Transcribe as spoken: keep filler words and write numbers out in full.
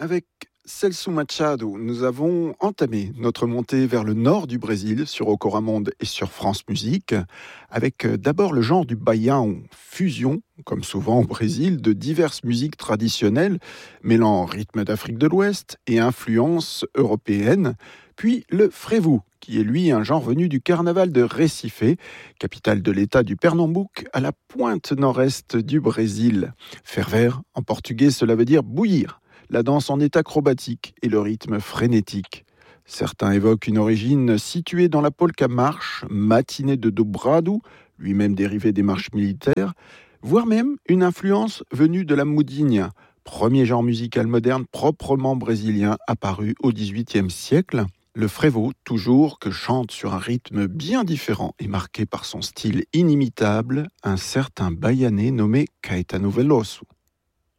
Avec Celso Machado, nous avons entamé notre montée vers le nord du Brésil sur Ocoramonde et sur France Musique, avec euh, d'abord le genre du baião, fusion, comme souvent au Brésil, de diverses musiques traditionnelles, mêlant rythme d'Afrique de l'Ouest et influences européennes, puis le frevo, qui est lui un genre venu du carnaval de Recife, capitale de l'état du Pernambouc, à la pointe nord-est du Brésil. Ferver, en portugais, cela veut dire bouillir. La danse en est acrobatique et le rythme frénétique. Certains évoquent une origine située dans la polka marche, matinée de dobrado, lui-même dérivé des marches militaires, voire même une influence venue de la mudinha, premier genre musical moderne proprement brésilien apparu au dix-huitième siècle. Le frevo, toujours, que chante sur un rythme bien différent et marqué par son style inimitable, un certain baianais nommé Caetano Veloso.